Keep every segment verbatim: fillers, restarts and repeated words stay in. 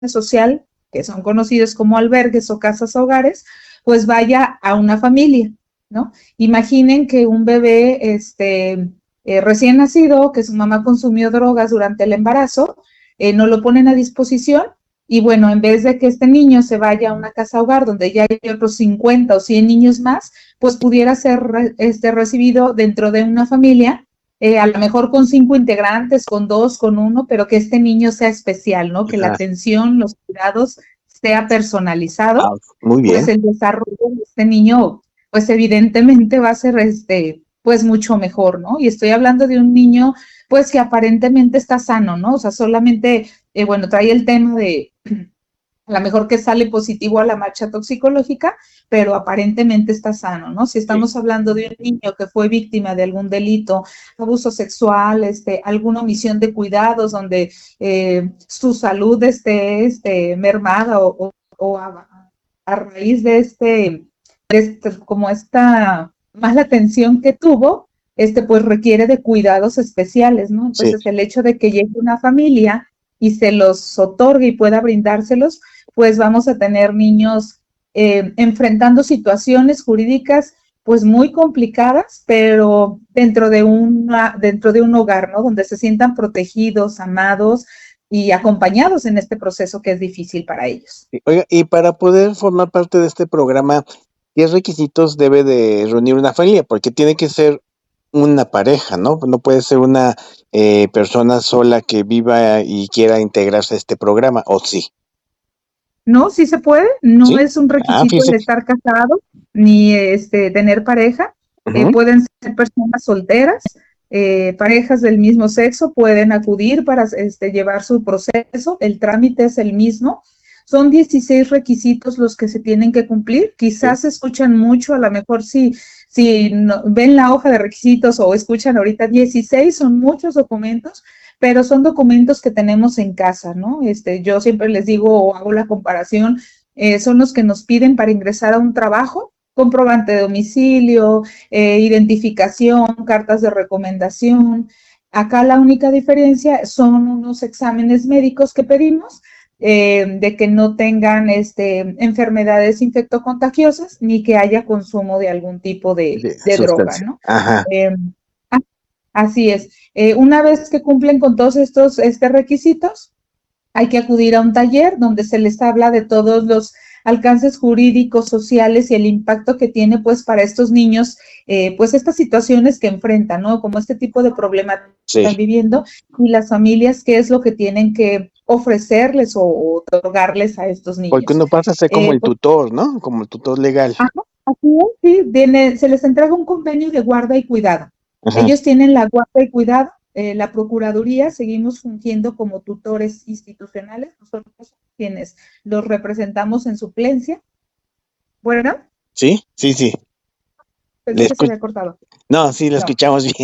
social, que son conocidos como albergues o casas hogares, pues vaya a una familia, ¿no? Imaginen que un bebé este, eh, recién nacido, que su mamá consumió drogas durante el embarazo, eh, no lo ponen a disposición y bueno, en vez de que este niño se vaya a una casa hogar donde ya hay otros cincuenta o cien niños más, pues pudiera ser este, recibido dentro de una familia, eh, a lo mejor con cinco integrantes, con dos, con uno, pero que este niño sea especial, ¿no? Que la Ajá. atención, los cuidados sea personalizado, Ah, muy pues bien. el desarrollo de este niño, pues evidentemente va a ser este, pues mucho mejor, ¿no? Y estoy hablando de un niño, pues que aparentemente está sano, ¿no? O sea, solamente, eh, bueno, trae el tema de a lo mejor que sale positivo a la marcha toxicológica, pero aparentemente está sano, ¿no? Si Sí. estamos hablando de un niño que fue víctima de algún delito, abuso sexual, este, alguna omisión de cuidados donde eh, su salud esté este, mermada o, o, o a, a, raíz de este, de este, como esta mala atención que tuvo, este, pues requiere de cuidados especiales, ¿no? Sí. Entonces el hecho de que llegue una familia y se los otorgue y pueda brindárselos, pues vamos a tener niños eh, enfrentando situaciones jurídicas pues muy complicadas, pero dentro de, una, dentro de un hogar, ¿no? Donde se sientan protegidos, amados y acompañados en este proceso que es difícil para ellos. Oiga, y para poder formar parte de este programa, ¿qué requisitos debe de reunir una familia? Porque tiene que ser una pareja, ¿no? No puede ser una eh, persona sola que viva y quiera integrarse a este programa, ¿o sí? No, sí se puede, no ¿Sí? es un Ah, requisito el fíjese. estar casado ni este tener pareja, eh, Uh-huh. pueden ser personas solteras, eh, parejas del mismo sexo pueden acudir para este, llevar su proceso, el trámite es el mismo. Son dieciséis requisitos los que se tienen que cumplir, Sí. quizás se escuchan mucho, a lo mejor si, si no, ven la hoja de requisitos o escuchan ahorita dieciséis, son muchos documentos, pero son documentos que tenemos en casa, ¿no? Este, yo siempre les digo o hago la comparación, eh, son los que nos piden para ingresar a un trabajo, comprobante de domicilio, eh, identificación, cartas de recomendación. Acá la única diferencia son unos exámenes médicos que pedimos, eh, de que no tengan este, enfermedades infectocontagiosas ni que haya consumo de algún tipo de, De de droga, sustancia. ¿no? Ajá. Eh, Así es. Eh, una vez que cumplen con todos estos este, requisitos, hay que acudir a un taller donde se les habla de todos los alcances jurídicos, sociales y el impacto que tiene pues para estos niños, eh, pues estas situaciones que enfrentan, ¿no? Como este tipo de problemas que Sí. están viviendo y las familias, qué es lo que tienen que ofrecerles o, o otorgarles a estos Porque niños. uno pasa a ser como Eh, el pues, tutor, ¿no? Como el tutor legal. ajá, así es, sí, viene, se les entrega un convenio de guarda y cuidado. Ajá. Ellos tienen la guarda y cuidado, eh, la Procuraduría, seguimos fungiendo como tutores institucionales, nosotros quienes los representamos en suplencia. Bueno, Sí, sí, sí. Le pensé que se escu- había cortado. no, sí, lo No, escuchamos bien.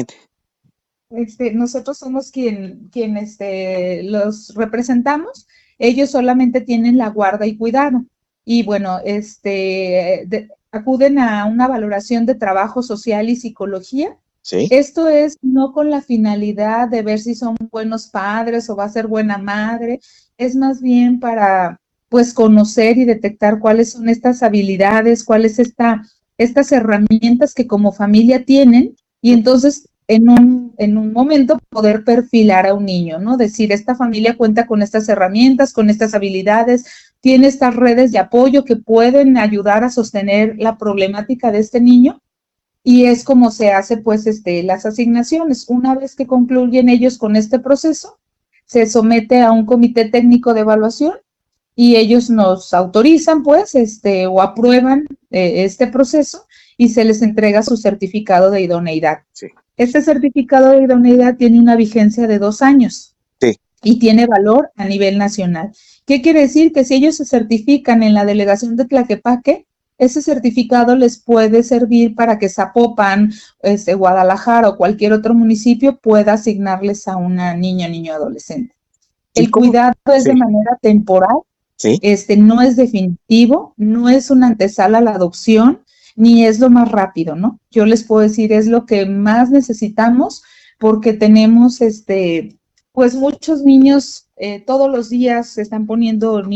este, nosotros somos quien, quien este, los representamos, ellos solamente tienen la guarda y cuidado. Y bueno, este, de, acuden a una valoración de trabajo social y psicología. Sí. Esto es no con la finalidad de ver si son buenos padres o va a ser buena madre, es más bien para pues conocer y detectar cuáles son estas habilidades, cuáles esta, estas herramientas que como familia tienen y entonces en un, en un momento poder perfilar a un niño, ¿no? Decir, esta familia cuenta con estas herramientas, con estas habilidades, tiene estas redes de apoyo que pueden ayudar a sostener la problemática de este niño y es como se hace pues este, las asignaciones. Una vez que concluyen ellos con este proceso, se somete a un comité técnico de evaluación y ellos nos autorizan pues este o aprueban eh, este proceso y se les entrega su certificado de idoneidad. Sí. Este certificado de idoneidad tiene una vigencia de dos años Sí. y tiene valor a nivel nacional. ¿Qué quiere decir? Que si ellos se certifican en la delegación de Tlaquepaque, ese certificado les puede servir para que Zapopan, este, Guadalajara o cualquier otro municipio pueda asignarles a una niña, niño, adolescente. ¿Y El cómo? cuidado es Sí. de manera temporal, Sí. este, no es definitivo, no es una antesala a la adopción, ni es lo más rápido, ¿no? Yo les puedo decir, es lo que más necesitamos porque tenemos este, pues muchos niños eh, todos los días se están poniendo